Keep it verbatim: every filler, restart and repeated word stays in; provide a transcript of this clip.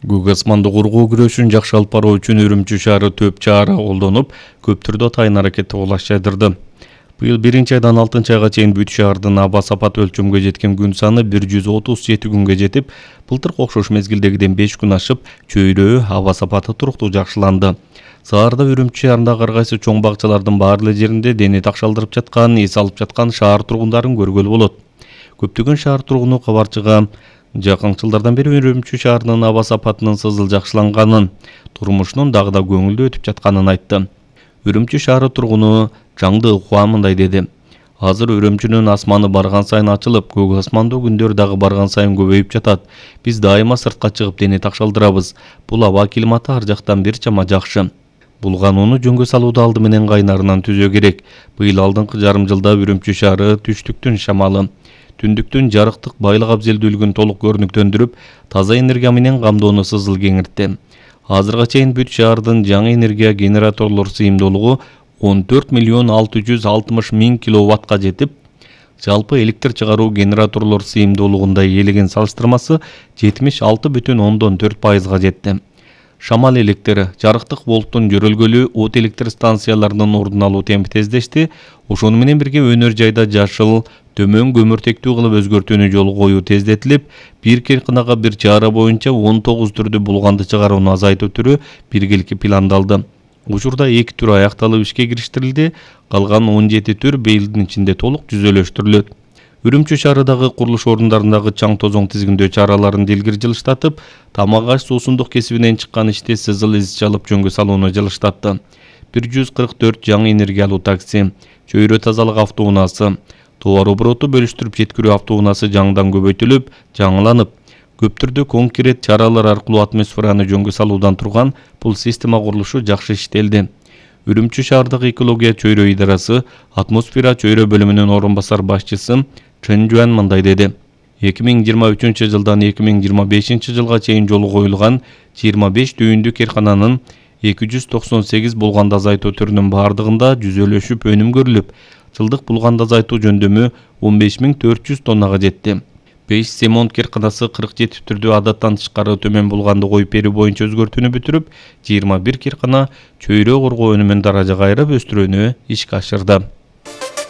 Көк асманды коргоо күрөшүн жакшы алып баруу үчүн Үрүмчү шаары төп чара колдонуп, көп түрдө атайын аракет улаш жайдырды. Быйыл биринчи айдан алтынчы айга чейин бүт шаардын аба сапаты өлчөмгө жеткен күн саны бир жүз отуз жети күнгө жетип, былтыркы окшош мезгилдегиден беш күн ашып, чөйрө аба сапаты туруктуу жакшыланды. Саарда Үрүмчү шаарындагы ар кайсы чоң бакчалардын баар эле жеринде дене такшалдырып жаткан, эс алып жаткан шаар тургундарын көргөлү болот. Көптөгөн шаар тургуну кабарчыга жакын жылдардан бери Үрүмчү шаарынын аба сапатынын сызыл жакшыланганын, турмушунун дагы да көңүлдүү өтүп жатканын айтты. Үрүмчү шаары тургуну Жаңды Ухуа мындай деди. Азыр Үрүмчүнүн асманы барган сайын ачылып, көк асмандуу күндөр дагы барган сайын көбөйүп жатат. Биз дайыма сыртка чыгып дене такшалдырабыз. Бул аба климаты ар жактан бир чама жакшы. Булганууну жөнгө салууду алды менен кайнарынан түзөө керек. Быйыл алдыңкы жарым жылда Үрүмчү шаары түштүктүн шамалы, түндүктүн жарыктык байлык абзелдүүлүгүн толук көрүнүктөндүрүп, таза энергия менен камдоону сызыл кеңиртти. Азырга чейин бүт шаардын жаңы энергия генераторлор сыйымдуулугу он төрт миллион алты жүз алтымыш миң киловаттка жетип, жалпы электр чыгаруу генераторлор сыйымдуулугунда ээлеген салыштырмасы жетимиш алты бүтүн ондон төрт пайызга жетти. Шамал электр, жарыктык волттун жөрөлгөлү от электр станцияларынын ордун алуу темпи тездешти. Ошону менен бирге өнөр жайда жашыл, төмөн көмүртектүү кылып өзгөртүүнү жолго коюу тездетилип, бир кыркынага бир чара боюнча он тогуз түрдүү булганды чыгарууну азайтуу түрү биргеликке пландалды. Учурда эки түр аякталып ишке кириштирилди, калган он жети түр быйылдын ичинде толук жүзөлөштүрүлөт. Үрүмчү шаарындагы курулуш орундарындагы чаң тозоң тизгиндөө чараларын дилгир жылыштатып, тамак аш суусундук кесибинен чыккан ишти сызыл из чалып жөнгө салууну жылыштатты. бир жүз кырк төрт жаңы энергиялуу такси, чөйрө тазалык автоунаасы, товар обороту бөлүштүрүп жеткирүү автоунаасы жаңыдан көбөйтүлүп, жаңыланып, көп түрдө конкрет чаралар аркылуу атмосфераны жөнгө салуудан турган бул система курулушу жакшы иштелди. Үрүмчү шаардагы экология чөйрө идарасы атмосфера чөйрө бөлүмүнүн орун басар башчысы Чын Жуан мындай деди. эки миң жыйырма үчүнчү жылдан эки миң жыйырма бешинчи жылга чейин жолу коюлган жыйырма беш дүйүндүү кыйркананын эки жүз токсон сегиз булганды азайтуу түрүнүн баардыгында жүзөлөшүп өнүм көрүлүп, жылдык булганды азайтуу жөндөмү он беш миң төрт жүз тоннага жетти. беш Семонт кыйрканасы кырк жети түрдүү адаттан тышкары төмөн булганды коюп берүү боюнча өзгөртүүнү бүтүрүп, жыйырма бир кыйркана чөйрө коргоо өнүмүн даражага айырып өстүрүүнү ишке ашырды.